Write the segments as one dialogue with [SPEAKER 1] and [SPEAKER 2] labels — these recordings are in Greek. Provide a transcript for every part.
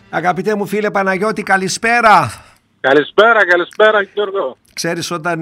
[SPEAKER 1] Αγαπητέ μου φίλε Παναγιώτη, καλησπέρα.
[SPEAKER 2] Καλησπέρα Γιώργο.
[SPEAKER 1] Ξέρεις, όταν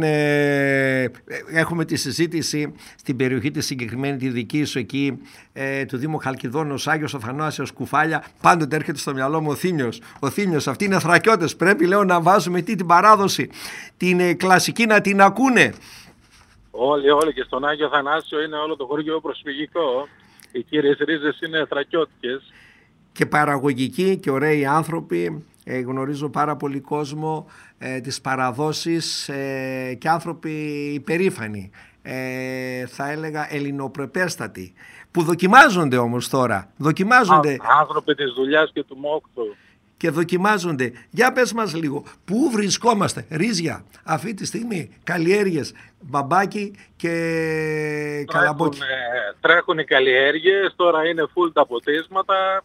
[SPEAKER 1] έχουμε τη συζήτηση στην περιοχή τη συγκεκριμένη, τη δική σου εκεί, του Δήμου Χαλκιδών, ο Άγιος Αθανάσιος Κουφάλια, πάντοτε έρχεται στο μυαλό μου ο Θήμιος. Αυτοί είναι θρακιώτες. Πρέπει, λέω, να βάζουμε την παράδοση, την κλασική, να την ακούνε.
[SPEAKER 2] Όλοι και στον Άγιο Αθανάσιο είναι όλο το χωριό προσφυγικό. Οι κύριες ρίζες είναι θρακιώτικες.
[SPEAKER 1] Και παραγωγικοί και ωραίοι άνθρωποι. Γνωρίζω πάρα πολύ κόσμο, τις παραδόσεις και άνθρωποι υπερήφανοι, θα έλεγα ελληνοπρεπέστατοι, που δοκιμάζονται όμως τώρα.
[SPEAKER 2] Άνθρωποι της δουλειάς και του μόκτου.
[SPEAKER 1] Και δοκιμάζονται. Για πες μας λίγο, πού βρισκόμαστε? Ρύζια αυτή τη στιγμή, καλλιέργειες, μπαμπάκι και καλαμπόκι.
[SPEAKER 2] Τρέχουν οι καλλιέργειες, τώρα είναι full τα ποτίσματα.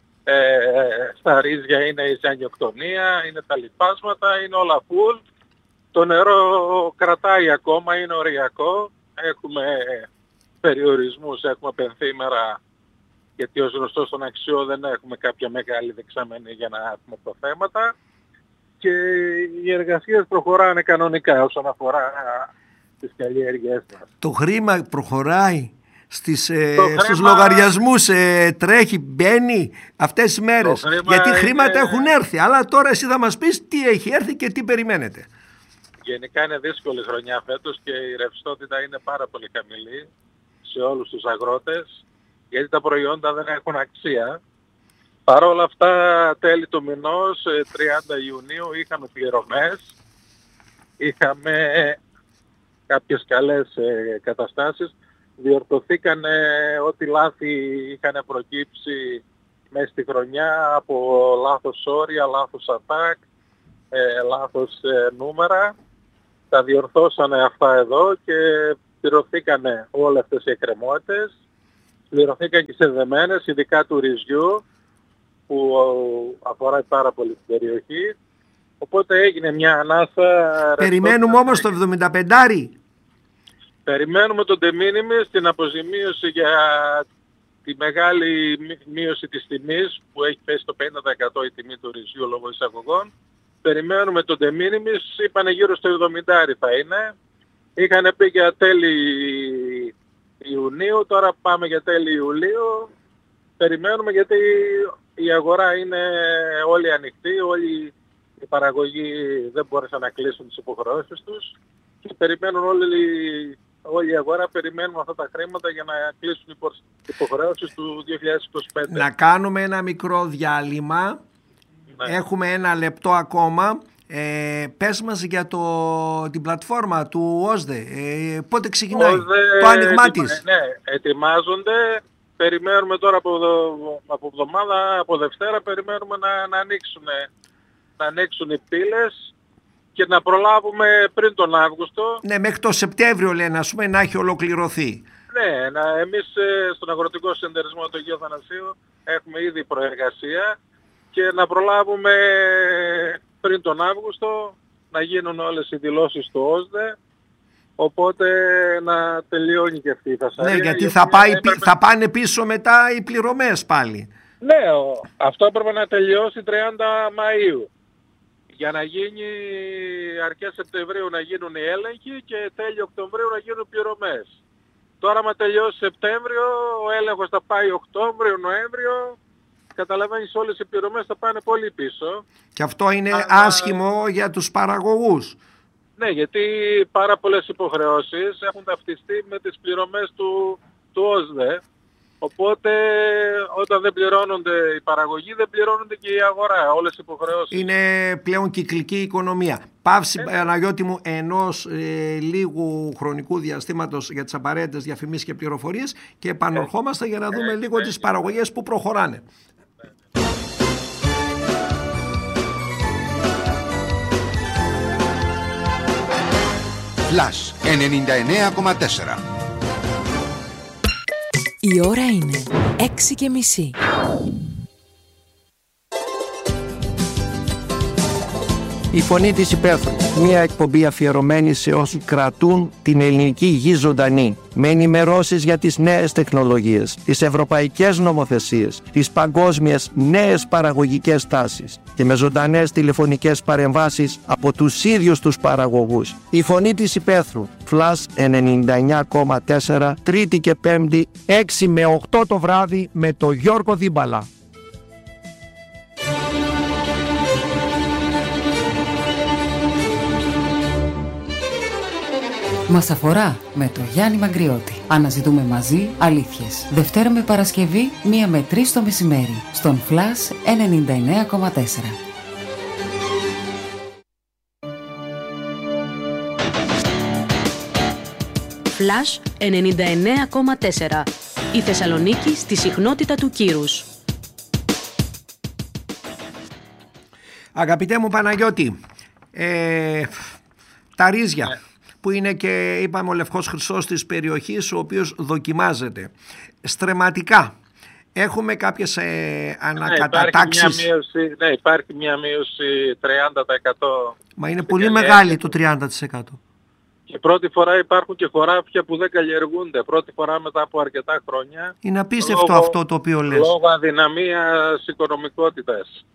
[SPEAKER 2] Στα ρύζια είναι η ζανιοκτονία, είναι τα λιπάσματα, είναι όλα full. Το νερό κρατάει ακόμα, είναι οριακό. Έχουμε περιορισμούς, έχουμε πενθήμερα, γιατί ως γνωστό στον Αξιό δεν έχουμε κάποια μεγάλη δεξαμενή για να έχουμε προθέματα. Και οι εργασίες προχωράνε κανονικά όσον αφορά τις καλλιέργειές μας.
[SPEAKER 1] Το χρήμα προχωράει στους λογαριασμούς, τρέχει, μπαίνει αυτές τις μέρες, γιατί χρήματα έχουν έρθει, αλλά τώρα εσύ θα μας πεις τι έχει έρθει και τι περιμένετε.
[SPEAKER 2] Γενικά είναι δύσκολη χρονιά φέτος και η ρευστότητα είναι πάρα πολύ χαμηλή σε όλους τους αγρότες, γιατί τα προϊόντα δεν έχουν αξία. Παρ' όλα αυτά, τέλη του μηνός, 30 Ιουνίου, είχαμε πληρωμές, είχαμε κάποιες καλές καταστάσεις. Διορθωθήκανε ό,τι λάθη είχαν προκύψει μέσα στη χρονιά από λάθος όρια, λάθος ατάκ, λάθος νούμερα. Τα διορθώσανε αυτά εδώ και πληρωθήκανε όλες αυτές οι εκκρεμότητες. Πληρωθήκαν και σε δεμένες, ειδικά του ρυζιού, που αφορά πάρα πολύ την περιοχή. Οπότε έγινε μια ανάσα.
[SPEAKER 1] Περιμένουμε όμως το 75.
[SPEAKER 2] Περιμένουμε τον de minimis, την αποζημίωση για τη μεγάλη μείωση της τιμής που έχει πέσει το 50% η τιμή του ρυζιού λόγω εισαγωγών. Περιμένουμε τον de minimis, είπανε γύρω στο 70 θα είναι. Είχαν πει για τέλη Ιουνίου, τώρα πάμε για τέλη Ιουλίου. Περιμένουμε γιατί η αγορά είναι όλη ανοιχτή, όλοι οι παραγωγοί δεν μπόρεσαν να κλείσουν τις υποχρεώσεις τους και περιμένουν όλη η αγορά, περιμένουμε αυτά τα χρήματα για να κλείσουν οι υποχρεώσεις του 2025.
[SPEAKER 1] Να κάνουμε ένα μικρό διάλειμμα. Ναι. Έχουμε ένα λεπτό ακόμα. Πες μας για την πλατφόρμα του ΟΣΔΕ. Πότε ξεκινάει το άνοιγμά της?
[SPEAKER 2] Ναι, ετοιμάζονται. Περιμένουμε τώρα από εβδομάδα, από Δευτέρα, περιμένουμε να ανοίξουν οι πύλες και να προλάβουμε πριν τον Αύγουστο.
[SPEAKER 1] Ναι, μέχρι το Σεπτέμβριο λένε, ας πούμε, να έχει ολοκληρωθεί.
[SPEAKER 2] Ναι, εμείς στον Αγροτικό Συνεταιρισμό του Αγίου Αθανασίου έχουμε ήδη προεργασία και να προλάβουμε πριν τον Αύγουστο να γίνουν όλες οι δηλώσεις του ΟΣΔΕ, οπότε να τελειώνει και αυτή η φασαρία.
[SPEAKER 1] Ναι, γιατί θα πάνε πίσω μετά οι πληρωμές πάλι.
[SPEAKER 2] Ναι, αυτό έπρεπε να τελειώσει 30 Μαΐου. Για να γίνει αρχές Σεπτεμβρίου να γίνουν οι έλεγχοι και τέλη Οκτωβρίου να γίνουν πληρωμές. Τώρα άμα τελειώσει Σεπτέμβριο, ο έλεγχος θα πάει Οκτώβριο, Νοέμβριο. Καταλαβαίνεις, όλες οι πληρωμές θα πάνε πολύ πίσω.
[SPEAKER 1] Και αυτό είναι άσχημο για τους παραγωγούς.
[SPEAKER 2] Ναι, γιατί πάρα πολλές υποχρεώσεις έχουν ταυτιστεί με τις πληρωμές του ΟΣΔΕ. Οπότε όταν δεν πληρώνονται οι παραγωγοί, δεν πληρώνονται και η αγορά. Όλες οι υποχρεώσεις.
[SPEAKER 1] Είναι πλέον κυκλική οικονομία. Παύση, Παναγιώτη μου, ενός λίγου χρονικού διαστήματος για τις απαραίτητες διαφημίσεις και πληροφορίες και επανορχόμαστε για να δούμε λίγο τις παραγωγές που προχωράνε.
[SPEAKER 3] Flash 99,4.
[SPEAKER 4] Η ώρα είναι 6:30.
[SPEAKER 5] Η Φωνή της Υπαίθρου. Μια εκπομπή αφιερωμένη σε όσους κρατούν την ελληνική γη ζωντανή. Με ενημερώσεις για τις νέες τεχνολογίες, τις ευρωπαϊκές νομοθεσίες, τις παγκόσμιες νέες παραγωγικές τάσεις και με ζωντανές τηλεφωνικές παρεμβάσεις από τους ίδιους τους παραγωγούς. Η Φωνή της Υπαίθρου. Flash 99,4, Τρίτη και Πέμπτη, 6 με 8 το βράδυ με το Γιώργο Δίμπαλα.
[SPEAKER 4] Μας αφορά με το Γιάννη Μαγκριώτη. Αναζητούμε μαζί αλήθειες. Δευτέρα με Παρασκευή, 1 με 3 το μεσημέρι. Στον Flash 99,4.
[SPEAKER 6] Flash 99,4. Η Θεσσαλονίκη στη συχνότητα του κύρους.
[SPEAKER 1] Αγαπητέ μου Παναγιώτη, τα ρύζια που είναι και είπαμε ο λευκός χρυσός της περιοχής, ο οποίος δοκιμάζεται στρεματικά. Έχουμε κάποιες ανακατατάξεις.
[SPEAKER 2] Υπάρχει μια μείωση 30%.
[SPEAKER 1] Μα είναι πολύ μεγάλη το 30%.
[SPEAKER 2] Και πρώτη φορά υπάρχουν και χωράφια που δεν καλλιεργούνται. Πρώτη φορά μετά από αρκετά χρόνια.
[SPEAKER 1] Είναι απίστευτο αυτό το οποίο λες.
[SPEAKER 2] Λόγω αδυναμίας οικονομικότητας.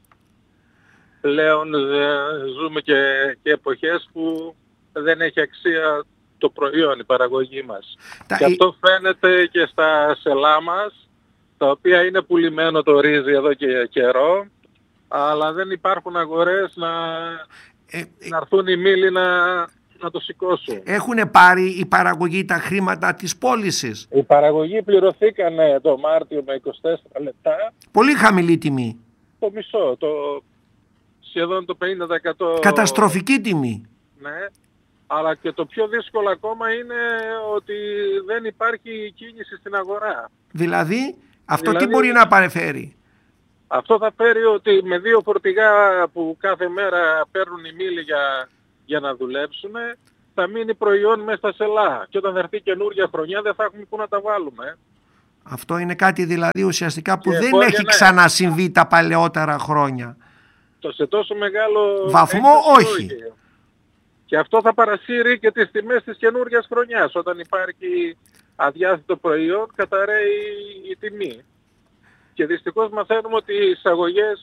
[SPEAKER 2] Πλέον ζούμε και εποχές που δεν έχει αξία το προϊόν, η παραγωγή μας. Και αυτό φαίνεται και στα σελά μας, τα οποία είναι πουλημένο το ρύζι εδώ και καιρό, αλλά δεν υπάρχουν αγορές να έρθουν οι μήλοι να το σηκώσουν.
[SPEAKER 1] Έχουν πάρει η παραγωγή τα χρήματα της πώλησης.
[SPEAKER 2] Οι παραγωγοί πληρωθήκανε το Μάρτιο με 24 λεπτά.
[SPEAKER 1] Πολύ χαμηλή τιμή.
[SPEAKER 2] Το μισό, σχεδόν το 50%.
[SPEAKER 1] Καταστροφική τιμή.
[SPEAKER 2] Ναι. Αλλά και το πιο δύσκολο ακόμα είναι ότι δεν υπάρχει κίνηση στην αγορά.
[SPEAKER 1] Δηλαδή, αυτό τι μπορεί να παρεφέρει?
[SPEAKER 2] Αυτό θα φέρει ότι με 2 φορτηγά που κάθε μέρα παίρνουν οι μήλοι για να δουλέψουν, θα μείνει προϊόν μέσα στα σελά. Και όταν θα έρθει καινούργια χρονιά δεν θα έχουμε πού να τα βάλουμε.
[SPEAKER 1] Αυτό είναι κάτι δηλαδή ουσιαστικά που δεν έχει ξανασυμβεί τα παλαιότερα χρόνια.
[SPEAKER 2] Σε τόσο μεγάλο
[SPEAKER 1] βαθμό όχι.
[SPEAKER 2] Και αυτό θα παρασύρει και τις τιμές της καινούργιας χρονιάς. Όταν υπάρχει αδιάθετο προϊόν, καταραίει η τιμή. Και δυστυχώς μαθαίνουμε ότι οι εισαγωγές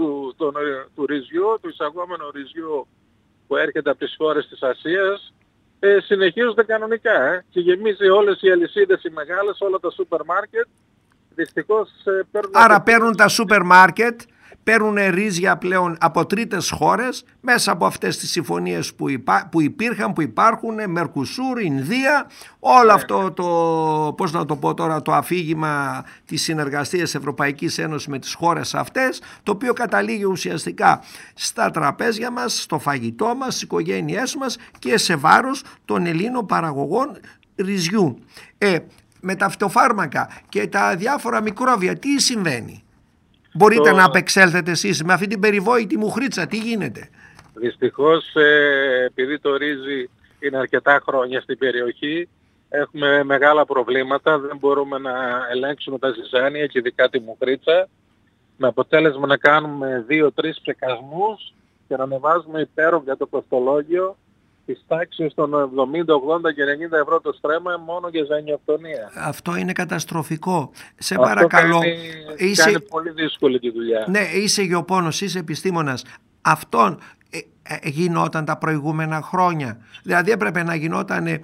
[SPEAKER 2] του ρυζιού, του εισαγόμενου ρυζιού που έρχεται από τις χώρες της Ασίας, συνεχίζονται κανονικά. Και γεμίζει όλες οι αλυσίδες οι μεγάλες, όλα τα σούπερ μάρκετ. Δυστυχώς παίρνουν...
[SPEAKER 1] Άρα παίρνουν τα σούπερ μάρκετ, παίρνουν ρύζια πλέον από τρίτες χώρες μέσα από αυτές τις συμφωνίες που υπήρχαν, που υπάρχουν, Μερκουσούρ, Ινδία, όλο αυτό το, πώς να το πω τώρα, το αφήγημα της συνεργασίας Ευρωπαϊκής Ένωσης με τις χώρες αυτές, το οποίο καταλήγει ουσιαστικά στα τραπέζια μας, στο φαγητό μας, στις οικογένειές μας και σε βάρος των Ελλήνων παραγωγών ρυζιού. Με τα φυτοφάρμακα και τα διάφορα μικρόβια τι συμβαίνει? Μπορείτε να απεξέλθετε εσείς με αυτή την περιβόητη μουχρίτσα? Τι γίνεται?
[SPEAKER 2] Δυστυχώς επειδή το ρύζι είναι αρκετά χρόνια στην περιοχή, έχουμε μεγάλα προβλήματα. Δεν μπορούμε να ελέγξουμε τα ζυζάνια και ειδικά τη μουχρίτσα, με αποτέλεσμα να κάνουμε 2-3 ψεκασμούς και να ανεβάζουμε υπέρογγα το κοστολόγιο της τάξης των 70, 80 και 90 ευρώ το στρέμμα μόνο για ζανιοκτονία.
[SPEAKER 1] Αυτό είναι καταστροφικό. Σε παρακαλώ.
[SPEAKER 2] Κάνει πολύ δύσκολη τη δουλειά.
[SPEAKER 1] Ναι, είσαι γεωπόνος, είσαι επιστήμονας. Αυτόν γινόταν τα προηγούμενα χρόνια? Δηλαδή έπρεπε να γινόταν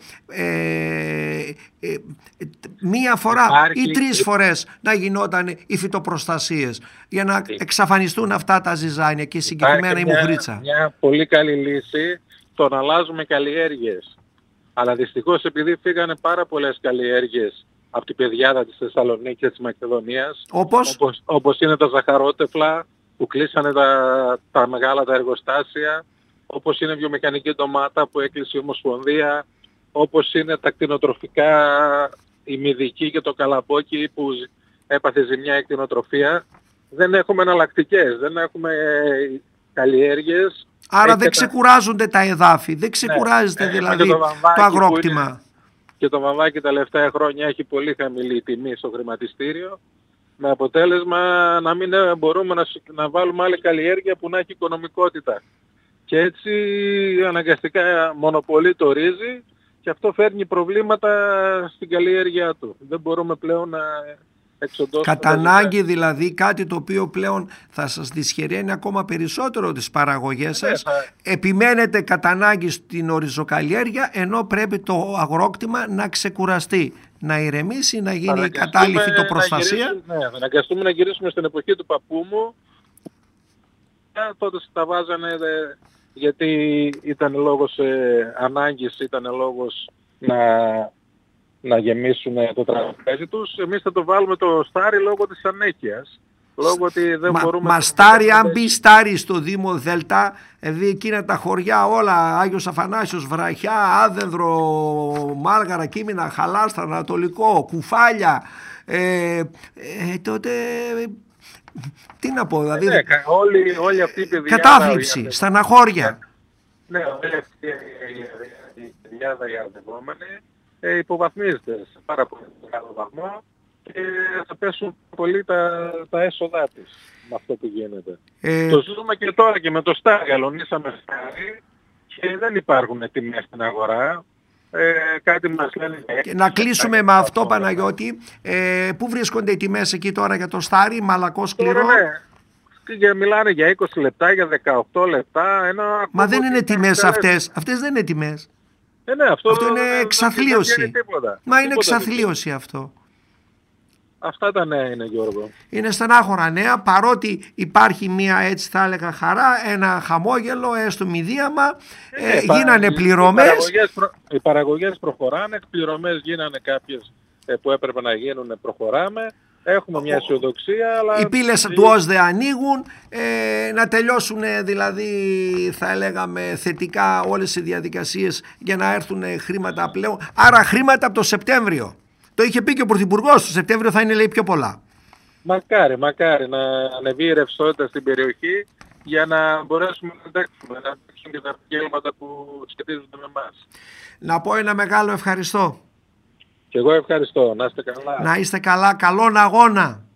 [SPEAKER 1] μία φορά ή 3 φορές να γινόταν οι φυτοπροστασίες για να εξαφανιστούν αυτά τα ζυζάνια και συγκεκριμένα η μουχρίτσα.
[SPEAKER 2] Μια πολύ καλή λύση, το να αλλάζουμε καλλιέργειες. Αλλά δυστυχώς επειδή φύγανε πάρα πολλές καλλιέργειες από την πεδιάδα της Θεσσαλονίκης και της Μακεδονίας, όπως είναι τα ζαχαρότεφλα που κλείσανε τα μεγάλα τα εργοστάσια, όπως είναι βιομηχανική ντομάτα που έκλεισε η Ομοσπονδία, όπως είναι τα κτηνοτροφικά, η μυδική και το καλαπόκι που έπαθε ζημιά η κτηνοτροφία. Δεν έχουμε εναλλακτικές, δεν έχουμε καλλιέργειες.
[SPEAKER 1] Άρα δεν ξεκουράζονται τα εδάφη, δεν ξεκουράζεται δηλαδή το αγρόκτημα.
[SPEAKER 2] Και το βαμβάκι τα τελευταία χρόνια έχει πολύ χαμηλή τιμή στο χρηματιστήριο, με αποτέλεσμα να μην μπορούμε να βάλουμε άλλη καλλιέργεια που να έχει οικονομικότητα. Και έτσι αναγκαστικά μονοπολεί το ρύζι και αυτό φέρνει προβλήματα στην καλλιέργειά του. Δεν μπορούμε πλέον να εξοντώσουμε.
[SPEAKER 1] Κατά ανάγκη δηλαδή, κάτι το οποίο πλέον θα σας δυσχεραίνει ακόμα περισσότερο τις παραγωγές σας. Επιμένετε κατά ανάγκη στην οριζοκαλλιέργεια, ενώ πρέπει το αγρόκτημα να ξεκουραστεί, να ηρεμήσει, να γίνει κατάλληλη φυτοπροστασία.
[SPEAKER 2] Θα αναγκαστούμε να γυρίσουμε στην εποχή του παππού μου. Τότε τα βάζανε γιατί ήταν λόγος ανάγκης, ήταν λόγος να γεμίσουν το τραπέζι τους. Εμείς θα το βάλουμε το στάρι λόγω της ανέχειας. Λόγω ότι δεν μπορούμε...
[SPEAKER 1] Μα στάρι, αν μπει στάρι στο Δήμο Δέλτα, δηλαδή εκείνα τα χωριά όλα, Άγιος Αφανάσιος, Βραχιά, Άδενδρο, Μάλγαρα, Κίμηνα, Χαλάστρα, Ανατολικό, Κουφάλια, τότε... Τι να πω, δηλαδή...
[SPEAKER 2] όλη αυτή η παιδιά...
[SPEAKER 1] Κατάθλιψη, στεναχώρια.
[SPEAKER 2] Ναι, όλη αυτή η παιδιά διαδευόμενη υποβαθμίζεται σε πάρα πολύ μεγάλο βαθμό και θα πέσουν πολύ τα έσοδά της με αυτό που γίνεται. Το ζούμε και τώρα και με το στάρι. Αλωνίσαμε στάρι και δεν υπάρχουν τιμές στην αγορά. Κάτι μας λένε...
[SPEAKER 1] Και να κλείσουμε με αυτό, Παναγιώτη. Πού βρίσκονται οι τιμές εκεί τώρα για το στάρι, μαλακό σκληρό?
[SPEAKER 2] Ναι. Μιλάνε για 20 λεπτά, για 18 λεπτά.
[SPEAKER 1] Μα δεν είναι τιμές αυτές. Αυτές δεν είναι τιμές.
[SPEAKER 2] Ναι, αυτό
[SPEAKER 1] είναι εξαθλίωση. Μα είναι εξαθλίωση αυτό.
[SPEAKER 2] Αυτά τα νέα είναι, Γιώργο.
[SPEAKER 1] Είναι στενάχωρα νέα, παρότι υπάρχει μια, έτσι θα έλεγα, χαρά, ένα χαμόγελο, έστω μηδίαμα, γίνανε πληρωμές.
[SPEAKER 2] Οι παραγωγές προχωράνε, πληρωμές γίνανε κάποιες που έπρεπε να γίνουν, προχωράμε. Έχουμε μια αισιοδοξία, αλλά...
[SPEAKER 1] Οι πύλες του ΟΣΔΕ ανοίγουν, να τελειώσουν δηλαδή, θα λέγαμε, θετικά όλες οι διαδικασίες για να έρθουν χρήματα πλέον. Άρα χρήματα από το Σεπτέμβριο. Το είχε πει και ο Πρωθυπουργός, το Σεπτέμβριο θα είναι, λέει, πιο πολλά.
[SPEAKER 2] Μακάρι να ανεβεί η ρευστότητα στην περιοχή για να μπορέσουμε να αντέξουμε και τα επαγγέλματα που σχετίζονται με εμάς.
[SPEAKER 1] Να πω ένα μεγάλο ευχαριστώ.
[SPEAKER 2] Και εγώ ευχαριστώ. Να είστε καλά.
[SPEAKER 1] Να είστε καλά. Καλόν αγώνα.